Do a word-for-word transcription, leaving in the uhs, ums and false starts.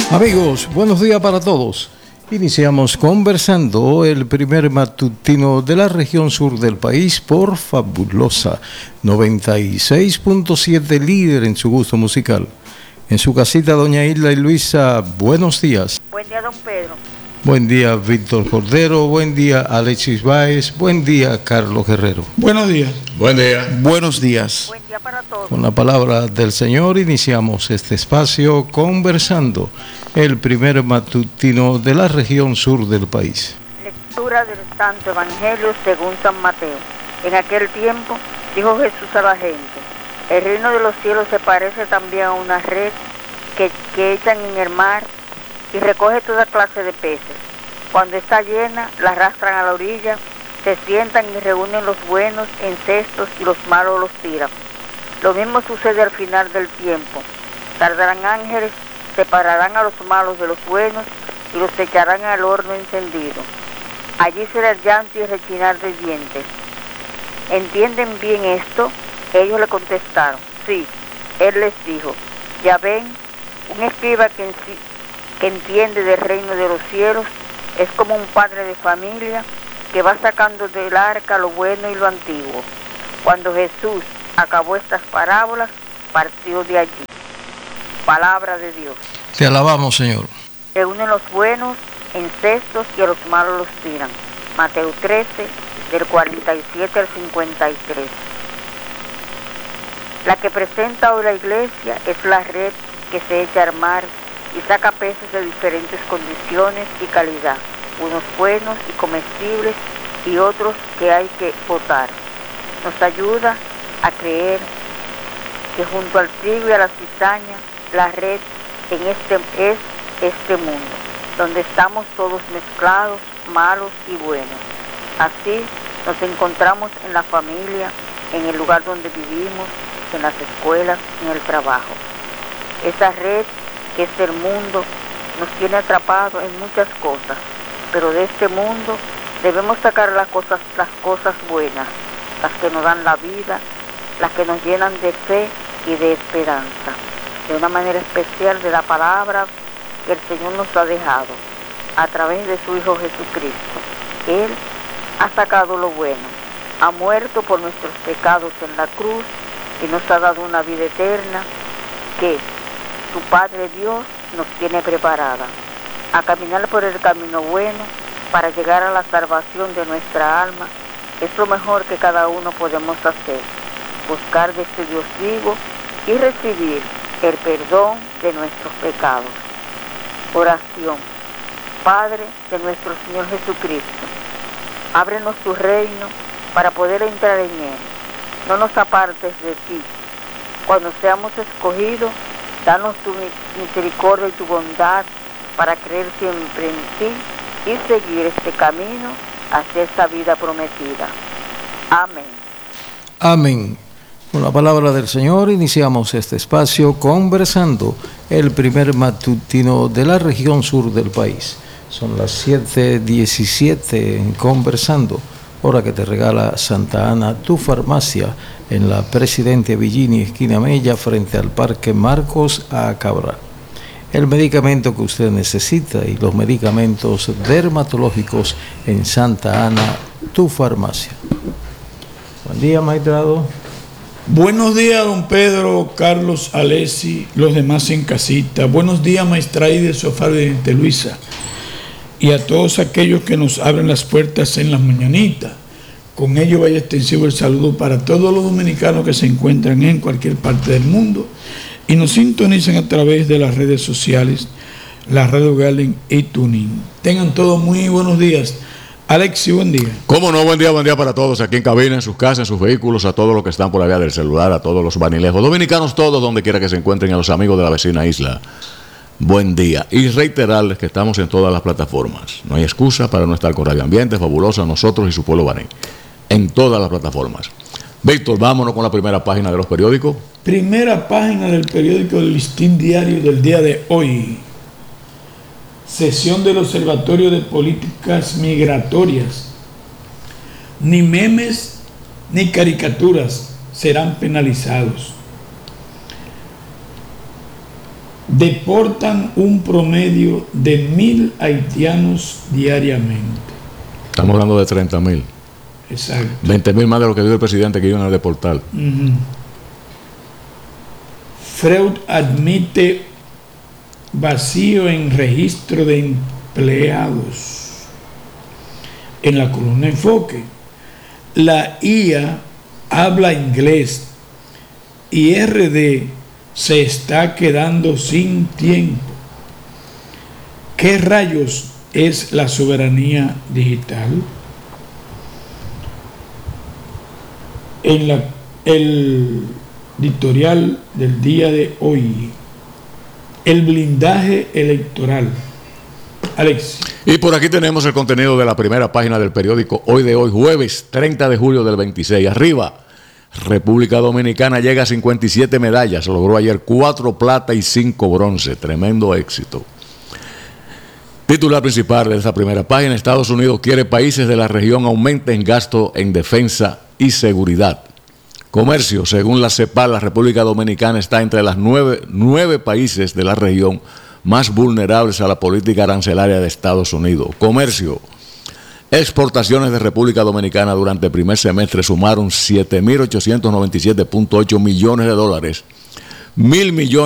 Amigos, buenos días para todos. Iniciamos conversando el primer matutino de la región sur del país por Fabulosa noventa y seis punto siete, líder en su gusto musical. En su casita, doña Hilda y Luisa, buenos días. Buen día, don Pedro. Buen día, Víctor Cordero. Buen día, Alexis Báez. Buen día, Carlos Guerrero. Buenos días. Buen día. Buenos días. Buen día para todos. Con la palabra del Señor iniciamos este espacio conversando, el primer matutino de la región sur del país. Lectura del Santo Evangelio según San Mateo. En aquel tiempo dijo Jesús a la gente: el reino de los cielos se parece también a una red que, que echan en el mar y recoge toda clase de peces. Cuando está llena, la arrastran a la orilla, se sientan y reúnen los buenos en cestos y los malos los tiran. Lo mismo sucede al final del tiempo. Tardarán ángeles, separarán a los malos de los buenos y los echarán al horno encendido. Allí será el llanto y rechinar de dientes. ¿Entienden bien esto? Ellos le contestaron: sí. Él les dijo: ya ven, un escriba que, en sí, que entiende del reino de los cielos es como un padre de familia que va sacando del arca lo bueno y lo antiguo. Cuando Jesús acabó estas parábolas, partió de allí. Palabra de Dios. Te alabamos, Señor. Reúnen los buenos en cestos y a los malos los tiran. Mateo trece, del cuarenta y siete al cincuenta y tres. La que presenta hoy la iglesia es la red que se echa al mar y saca peces de diferentes condiciones y calidad, unos buenos y comestibles y otros que hay que botar. Nos ayuda a creer que junto al trigo y a la cizaña, la red en este es este mundo, donde estamos todos mezclados, malos y buenos. Así nos encontramos en la familia, en el lugar donde vivimos, en las escuelas, en el trabajo. Esa red que es el mundo nos tiene atrapados en muchas cosas, pero de este mundo debemos sacar las cosas, las cosas buenas, las que nos dan la vida, las que nos llenan de fe y de esperanza, de una manera especial de la palabra que el Señor nos ha dejado a través de su Hijo Jesucristo. Él ha sacado lo bueno, ha muerto por nuestros pecados en la cruz y nos ha dado una vida eterna que su Padre Dios nos tiene preparada a caminar por el camino bueno para llegar a la salvación de nuestra alma. Es lo mejor que cada uno podemos hacer, buscar de este Dios vivo y recibir el perdón de nuestros pecados. Oración. Padre de nuestro Señor Jesucristo, ábrenos tu reino para poder entrar en él. No nos apartes de ti. Cuando seamos escogidos, danos tu misericordia y tu bondad para creer siempre en ti y seguir este camino hacia esta vida prometida. Amén. Amén. Con la palabra del Señor iniciamos este espacio conversando, el primer matutino de la región sur del país. Son las siete diecisiete en Conversando, hora que te regala Santa Ana, tu farmacia, en la Presidente Villini, esquina Mella, frente al Parque Marcos A. Cabral. El medicamento que usted necesita y los medicamentos dermatológicos en Santa Ana, tu farmacia. Buen día, maestrado. Buenos días, don Pedro, Carlos, Alessi, los demás en casita. Buenos días, maestra Aide, Sofá de Luisa. Y a todos aquellos que nos abren las puertas en las mañanitas. Con ello vaya extensivo el saludo para todos los dominicanos que se encuentran en cualquier parte del mundo y nos sintonizan a través de las redes sociales, la Radio Garden y Tuning. Tengan todos muy buenos días. Alexi, buen día. Cómo no, buen día, buen día para todos aquí en cabina, en sus casas, en sus vehículos, a todos los que están por la vía del celular, a todos los vanilejos, dominicanos todos, donde quiera que se encuentren, a los amigos de la vecina isla. Buen día. Y reiterarles que estamos en todas las plataformas. No hay excusa para no estar con Radio Ambiente, Fabulosa, nosotros y su pueblo baní. En todas las plataformas. Víctor, vámonos con la primera página de los periódicos. Primera página del periódico del Listín Diario del día de hoy. Sesión del Observatorio de Políticas Migratorias. Ni memes ni caricaturas serán penalizados. deportan un promedio de mil haitianos diariamente. Estamos hablando de treinta mil. Exacto. veinte mil más de lo que dijo el presidente que iban a deportar. Uh-huh. Freud admite vacío en registro de empleados. En la columna Enfoque, la I A habla inglés y R D se está quedando sin tiempo. ¿Qué rayos es la soberanía digital? En la, el editorial del día de hoy, el blindaje electoral. Alex. Y por aquí tenemos el contenido de la primera página del periódico Hoy de Hoy, jueves treinta de julio del veintiséis. Arriba, República Dominicana llega a cincuenta y siete medallas, logró ayer cuatro plata y cinco bronce, tremendo éxito. Titular principal de esta primera página: Estados Unidos quiere países de la región aumenten gasto en defensa y seguridad. Comercio: según la CEPAL, la República Dominicana está entre las nueve, nueve países de la región más vulnerables a la política arancelaria de Estados Unidos. Comercio: exportaciones de República Dominicana durante el primer semestre sumaron siete mil ochocientos noventa y siete punto ocho millones de dólares, mil millones